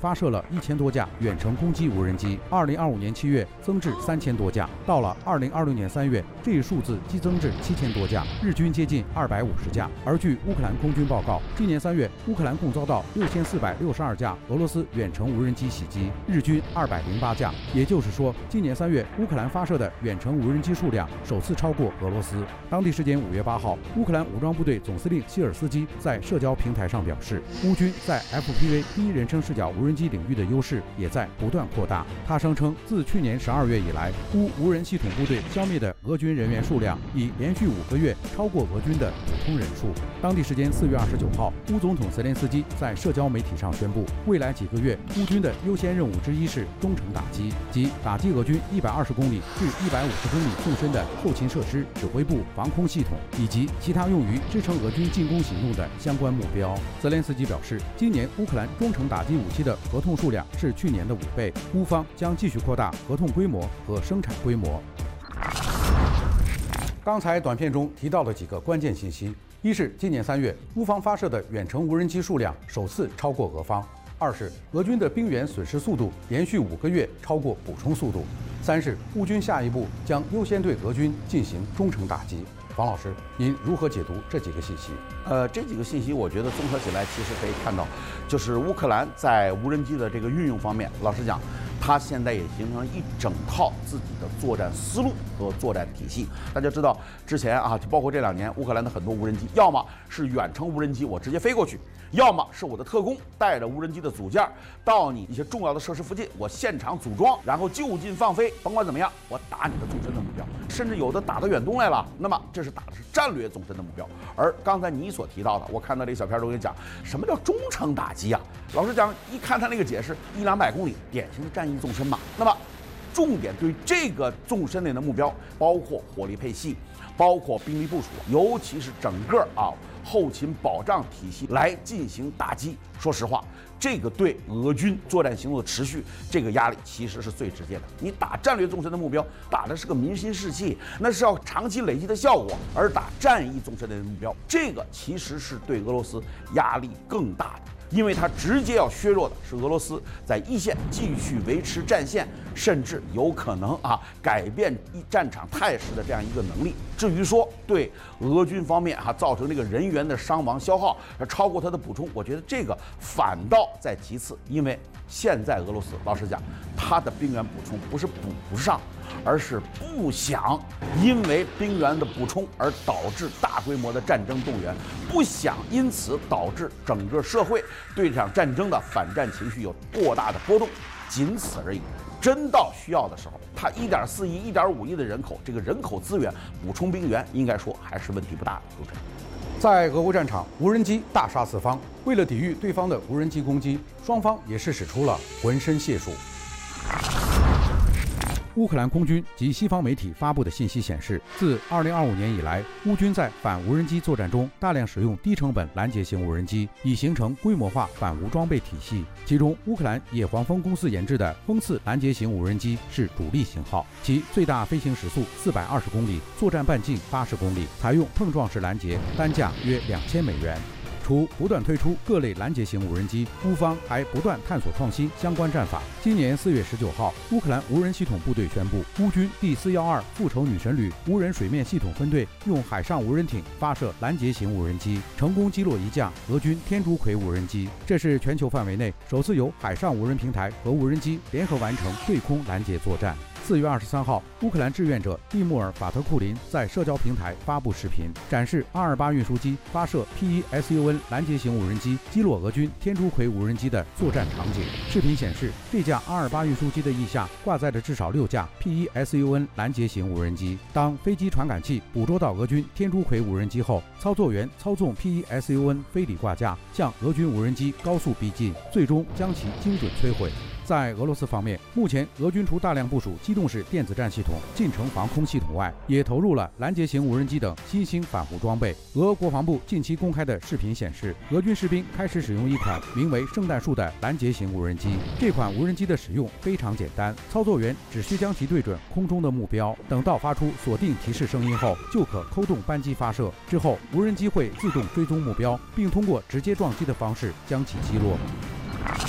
发射了1000多架远程攻击无人机，2025年7月增至3000多架，到了2026年3月，这一数字激增至7000多架，日均接近250架。而据乌克兰空军报告，今年3月，乌克兰共遭到6462架俄罗斯远程无人机袭击，日均208架。也就是说，今年3月，乌克兰发射的远程无人机数量首次超过俄罗斯。当地时间5月8号，乌克兰武装部队总司令希尔斯基在社交平台上表示，乌军在 FPV 第一人称视角无人机领域的优势也在不断扩大。他声称，自去年12月以来，乌无人系统部队消灭的俄军人员数量已连续5个月超过俄军的普通人数。当地时间4月29号，乌总统泽连斯基在社交媒体上宣布，未来几个月乌军的优先任务之一是中程打击，即打击俄军120公里至150公里纵深的后勤设施、指挥部、防空系统以及其他用于支撑俄军进攻行动的相关目标。泽连斯基表示，今年乌克兰中程打击武器的合同数量是去年的5倍，乌方将继续扩大合同规模和生产规模。刚才短片中提到的几个关键信息，一是今年3月，乌方发射的远程无人机数量首次超过俄方；二是俄军的兵员损失速度连续5个月超过补充速度；三是乌军下一步将优先对俄军进行中程打击。房老师，您如何解读这几个信息？ 这几个信息，我觉得综合起来，其实可以看到，就是乌克兰在无人机的这个运用方面，老实讲，它现在也形成了一整套自己的作战思路和作战体系。大家知道，之前啊，就包括这2年，乌克兰的很多无人机，要么是远程无人机，我直接飞过去；要么是我的特工带着无人机的组件到你一些重要的设施附近，我现场组装，然后就近放飞，甭管怎么样，我打你的纵深的目标，甚至有的打到远东来了。那么这是打的是战略纵深的目标。而刚才你所提到的，我看到这个小片中也讲，什么叫中程打击啊？老实讲，一看他那个解释，100-200公里，典型的战役纵深嘛。那么重点对这个纵深内的目标，包括火力配系，包括兵力部署，尤其是整个后勤保障体系来进行打击。说实话，这个对俄军作战行动的持续，这个压力其实是最直接的。你打战略纵深的目标，打的是个民心士气，那是要长期累积的效果；而打战役纵深的目标，这个其实是对俄罗斯压力更大的。因为它直接要削弱的是俄罗斯在一线继续维持战线，甚至有可能改变战场态势的这样一个能力。至于说对俄军方面造成这个人员的伤亡消耗超过它的补充，我觉得这个反倒在其次。因为现在俄罗斯老实讲，它的兵员补充不是补不上，而是不想因为兵员的补充而导致大规模的战争动员，不想因此导致整个社会对这场战争的反战情绪有过大的波动，仅此而已。真到需要的时候，它1.4亿、1.5亿的人口，这个人口资源补充兵员，应该说还是问题不大的。主持人， 在俄乌战场，无人机大杀四方，为了抵御对方的无人机攻击，双方也是使出了浑身解数。乌克兰空军及西方媒体发布的信息显示，自2025年以来，乌军在反无人机作战中大量使用低成本拦截型无人机，已形成规模化反无装备体系。其中，乌克兰野黄蜂公司研制的蜂刺拦截型无人机是主力型号，其最大飞行时速420公里，作战半径80公里，采用碰撞式拦截，单价约$2000。除不断推出各类拦截型无人机，乌方还不断探索创新相关战法。今年4月19号，乌克兰无人系统部队宣布，乌军第412复仇女神旅无人水面系统分队用海上无人艇发射拦截型无人机，成功击落一架俄军天竺葵无人机。这是全球范围内首次由海上无人平台和无人机联合完成对空拦截作战。4月23号，乌克兰志愿者蒂穆尔·法特库林在社交平台发布视频，展示228运输机发射 P1SUN 拦截型无人机击落俄军天竺葵无人机的作战场景。视频显示，这架228运输机的翼下挂载着至少6架 P1SUN 拦截型无人机。当飞机传感器捕捉到俄军天竺葵无人机后，操作员操纵 P1SUN 飞离挂架，向俄军无人机高速逼近，最终将其精准摧毁。在俄罗斯方面，目前俄军除大量部署机动式电子战系统、近程防空系统外，也投入了拦截型无人机等新兴反无装备。俄国防部近期公开的视频显示，俄军士兵开始使用一款名为圣诞树的拦截型无人机。这款无人机的使用非常简单，操作员只需将其对准空中的目标，等到发出锁定提示声音后，就可扣动扳机发射。之后，无人机会自动追踪目标，并通过直接撞击的方式将其击落。